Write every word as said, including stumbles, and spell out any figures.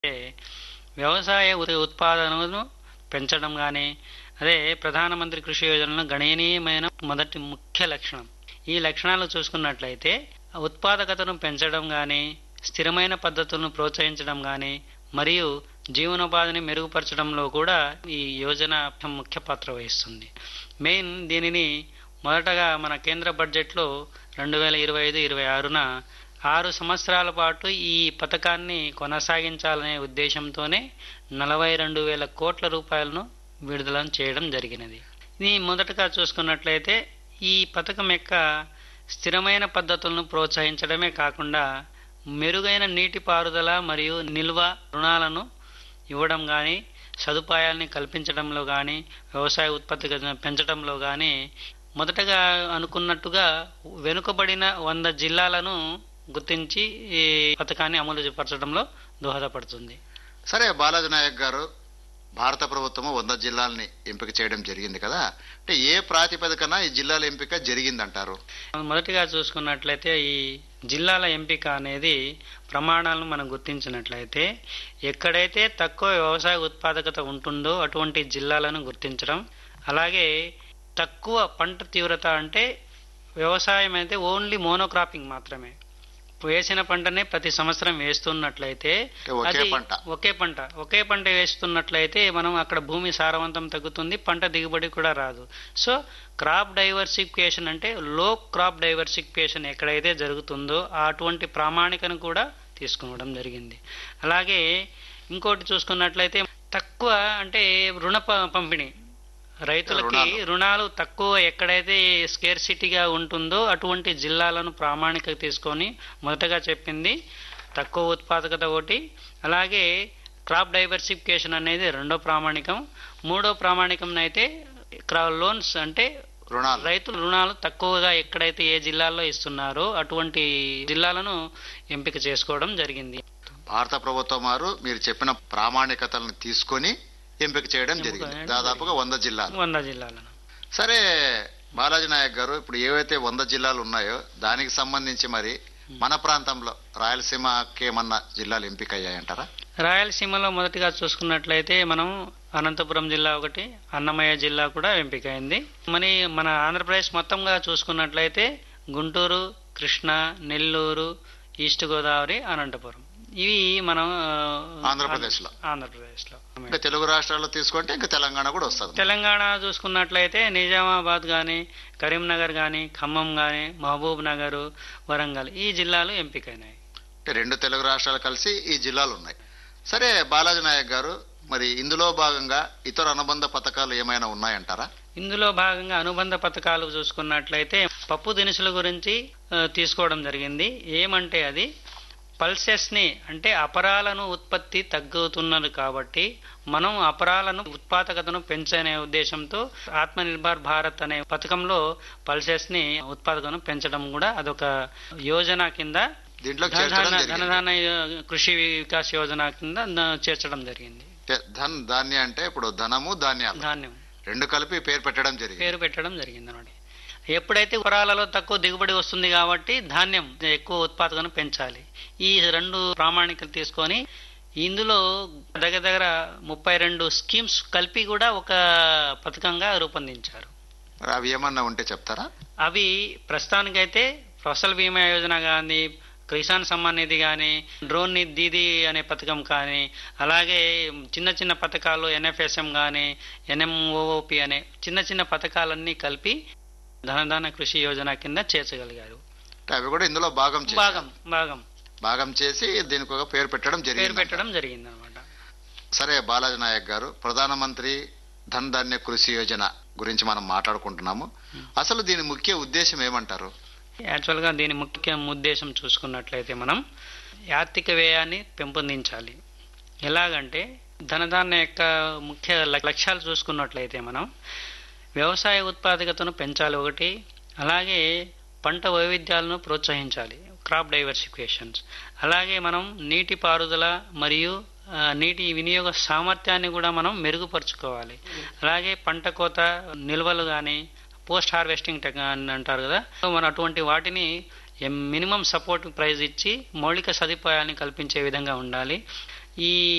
వ్యవసాయ ఉత్- ఉత్పాదనను పెంచడం కానీ అదే ప్రధానమంత్రి కృషి యోజనలో గణనీయమైన మొదటి ముఖ్య లక్షణం. ఈ లక్షణాలు చూసుకున్నట్లయితే ఉత్పాదకతను పెంచడం కానీ స్థిరమైన పద్ధతులను ప్రోత్సహించడం కానీ మరియు జీవనోపాధిని మెరుగుపరచడంలో కూడా ఈ యోజన ముఖ్య పాత్ర వహిస్తుంది. మెయిన్ దీనిని మొదటగా మన కేంద్ర బడ్జెట్లో రెండు వేల ఇరవై ఐదు ఇరవై ఆరున ఆరు సంవత్సరాల పాటు ఈ పథకాన్ని కొనసాగించాలనే ఉద్దేశంతోనే నలభై రెండు వేల కోట్ల రూపాయలను విడుదల చేయడం జరిగినది. ఇది మొదటగా చూసుకున్నట్లయితే ఈ పథకం యొక్క స్థిరమైన పద్ధతులను ప్రోత్సహించడమే కాకుండా మెరుగైన నీటిపారుదల మరియు నిల్వ రుణాలను ఇవ్వడం కానీ సదుపాయాల్ని కల్పించడంలో కానీ వ్యవసాయ ఉత్పత్తి పెంచడంలో కానీ మొదటగా అనుకున్నట్టుగా వెనుకబడిన వంద జిల్లాలను గుర్తించి ఈ పథకాన్ని అమలు పరచడంలో దోహదపడుతుంది. సరే బాలాజీ నాయక్ గారు, భారత ప్రభుత్వము వంద జిల్లాలని ఎంపిక చేయడం జరిగింది కదా, అంటే ఏ ప్రాతిపదికన ఈ జిల్లాల ఎంపిక జరిగిందంటారు? మొదటిగా చూసుకున్నట్లయితే ఈ జిల్లాల ఎంపిక అనేది ప్రమాణాలను మనం గుర్తించినట్లయితే ఎక్కడైతే తక్కువ వ్యవసాయ ఉత్పాదకత ఉంటుందో అటువంటి జిల్లాలను గుర్తించడం, అలాగే తక్కువ పంట తీవ్రత అంటే వ్యవసాయం అయితే ఓన్లీ మోనోక్రాపింగ్ మాత్రమే, వేసిన పంటనే ప్రతి సంవత్సరం వేస్తున్నట్లయితే అది ఒకే పంట ఒకే పంట వేస్తున్నట్లయితే మనం అక్కడ భూమి సారవంతం తగ్గుతుంది, పంట దిగుబడి కూడా రాదు. సో క్రాప్ డైవర్సిఫికేషన్ అంటే లో క్రాప్ డైవర్సిఫికేషన్ ఎక్కడైతే జరుగుతుందో అటువంటి ప్రామాణికను కూడా తీసుకోవడం జరిగింది. అలాగే ఇంకోటి చూసుకున్నట్లయితే తక్కువ అంటే రుణ పంపిణీ, రైతులకి రుణాలు తక్కువ ఎక్కడైతే స్కేర్సిటీగా ఉంటుందో అటువంటి జిల్లాలను ప్రామాణిక తీసుకొని మొదటగా చెప్పింది తక్కువ ఉత్పాదకత ఒకటి, అలాగే క్రాప్ డైవర్సిఫికేషన్ అనేది రెండో ప్రామాణికం. మూడో ప్రామాణికం అయితే లోన్స్ అంటే రైతులు రుణాలు తక్కువగా ఎక్కడైతే ఏ జిల్లాల్లో ఇస్తున్నారో అటువంటి జిల్లాలను ఎంపిక చేసుకోవడం జరిగింది. భారత ప్రభుత్వం వారు మీరు చెప్పిన ప్రామాణికతలను తీసుకొని ఎంపిక చేయడం జరిగింది, దాదాపుగా వంద జిల్లాలు వంద జిల్లాలను. సరే బాలాజీ నాయక్ గారు, ఇప్పుడు ఏవైతే వంద జిల్లాలు ఉన్నాయో దానికి సంబంధించి మరి మన ప్రాంతంలో రాయలసీమకి ఏమన్నా జిల్లాలు ఎంపిక అయ్యాయంటారా? రాయలసీమలో మొదటిగా చూసుకున్నట్లయితే మనం అనంతపురం జిల్లా ఒకటి, అన్నమయ్య జిల్లా కూడా ఎంపిక అయింది. మరి మన ఆంధ్రప్రదేశ్ మొత్తంగా చూసుకున్నట్లయితే గుంటూరు, కృష్ణా, నెల్లూరు, ఈస్ట్ గోదావరి, అనంతపురం ఇవి మనం ఆంధ్రప్రదేశ్ లో ఆంధ్రప్రదేశ్ లో తెలుగు రాష్ట్రాల్లో తీసుకుంటే ఇంకా తెలంగాణ కూడా వస్తుంది. తెలంగాణ చూసుకున్నట్లయితే నిజామాబాద్ గాని, కరీంనగర్ గాని, ఖమ్మం గాని, మహబూబ్ నగర్, వరంగల్ ఈ జిల్లాలు ఎంపికైనాయి. అంటే రెండు తెలుగు రాష్ట్రాలు కలిసి ఈ జిల్లాలు ఉన్నాయి. సరే బాలాజీ నాయక్ గారు, మరి ఇందులో భాగంగా ఇతర అనుబంధ పథకాలు ఏమైనా ఉన్నాయంటారా? ఇందులో భాగంగా అనుబంధ పథకాలు చూసుకున్నట్లయితే పప్పు దినుసుల గురించి తీసుకోవడం జరిగింది. ఏమంటే అది పల్సెస్ ని అంటే అపరాలను ఉత్పత్తి తగ్గుతున్నది కాబట్టి మనం అపరాలను ఉత్పాదకతను పెంచనే ఉద్దేశంతో ఆత్మ నిర్భర్ భారత్ అనే పథకంలో పల్సెస్ ని ఉత్పాదకతను పెంచడం కూడా అదొక యోజన కింద ధనధాన్య కృషి వికాస్ యోజన కింద చేర్చడం జరిగింది. ధన్ ధాన్య అంటే ఇప్పుడు ధనము ధాన్యాలు ధాన్యం రెండు కలిపి పేరు పెట్టడం జరిగింది పేరు పెట్టడం జరిగింది అన్నమాట. ఎప్పుడైతే పొలాలలో తక్కువ దిగుబడి వస్తుంది కాబట్టి ధాన్యం ఎక్కువ ఉత్పాదకను పెంచాలి. ఈ రెండు ప్రామాణికలు తీసుకొని ఇందులో దగ్గర దగ్గర ముప్పై రెండు స్కీమ్స్ కలిపి కూడా ఒక పథకంగా రూపొందించారు. అవి ఏమన్నా ఉంటే చెప్తారా? అవి ప్రస్తుతానికైతే ఫసల్ బీమా యోజన కానీ, కిసాన్ సమ్మాన్ నిధి కానీ, డ్రోన్ దీదీ అనే పథకం కానీ, అలాగే చిన్న చిన్న పథకాలు ఎన్ఎఫ్ఎస్ఎం కానీ, ఎన్ఎంఓఓపి అనే చిన్న చిన్న పథకాలన్నీ కలిపి ధనధాన్య కృషి యోజన కింద చేర్చగలిగారు. అవి కూడా ఇందులో భాగం భాగం భాగం భాగం చేసి దీనికి ఒక పేరు పెట్టడం జరిగింది పేరు పెట్టడం జరిగింది అనమాట. సరే బాలాజీ నాయక్ గారు, ప్రధానమంత్రి ధన్ ధాన్య కృషి యోజన గురించి మనం మాట్లాడుకుంటున్నాము. అసలు దీని ముఖ్య ఉద్దేశం ఏమంటారు? యాక్చువల్ గా దీని ముఖ్య ఉద్దేశం చూసుకున్నట్లయితే మనం ఆర్థిక వ్యయాన్ని పెంపొందించాలి. ఎలాగంటే ధనధాన్య యొక్క ముఖ్య లక్ష్యాలు చూసుకున్నట్లయితే మనం వ్యవసాయ ఉత్పాదకతను పెంచాలి ఒకటి, అలాగే పంట వైవిధ్యాలను ప్రోత్సహించాలి క్రాప్ డైవర్సిఫికేషన్స్, అలాగే మనం నీటి పారుదల మరియు నీటి వినియోగ సామర్థ్యాన్ని కూడా మనం మెరుగుపరుచుకోవాలి. అలాగే పంట కోత నిల్వలు కానీ పోస్ట్ హార్వెస్టింగ్ టెక్ అంటారు కదా, మన అటువంటి వాటిని మినిమం సపోర్ట్ ప్రైస్ ఇచ్చి మౌలిక సదుపాయాన్ని కల్పించే విధంగా ఉండాలి. ఈ